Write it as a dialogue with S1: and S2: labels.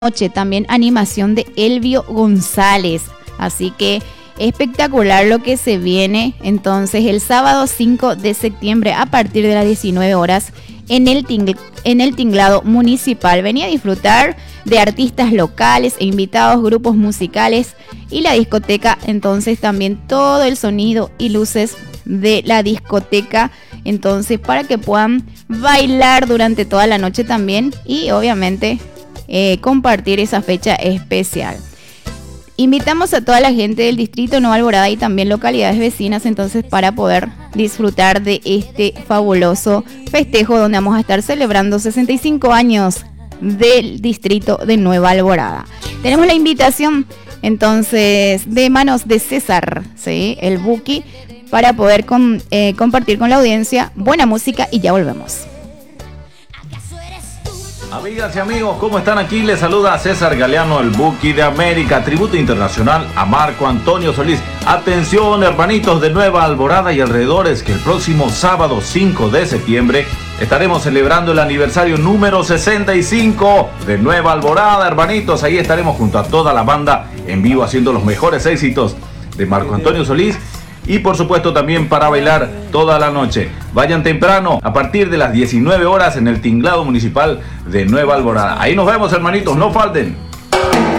S1: noche, también animación de Elvio González. Así que espectacular lo que se viene. Entonces, el sábado 5 de septiembre a partir de las 19 horas en el Tinglado Municipal. Venía a disfrutar de artistas locales e invitados, grupos musicales y la discoteca. Entonces, también todo el sonido y luces de la discoteca. Entonces, para que puedan bailar durante toda la noche también y obviamente compartir esa fecha especial. Invitamos a toda la gente del distrito Nueva Alborada y también localidades vecinas entonces para poder disfrutar de este fabuloso festejo donde vamos a estar celebrando 65 años del distrito de Nueva Alborada. Tenemos la invitación entonces de manos de César, ¿sí? El Buki, para poder compartir con la audiencia buena música y ya volvemos.
S2: Amigas y amigos, ¿cómo están? Aquí les saluda César Galeano, el Buki de América, tributo internacional a Marco Antonio Solís. Atención, hermanitos de Nueva Alborada y alrededores, que el próximo sábado 5 de septiembre estaremos celebrando el aniversario número 65 de Nueva Alborada, hermanitos. Ahí estaremos junto a toda la banda en vivo haciendo los mejores éxitos de Marco Antonio Solís. Y por supuesto también para bailar toda la noche. Vayan temprano a partir de las 19 horas en el Tinglado Municipal de Nueva Alborada. Ahí nos vemos, hermanitos, no falten.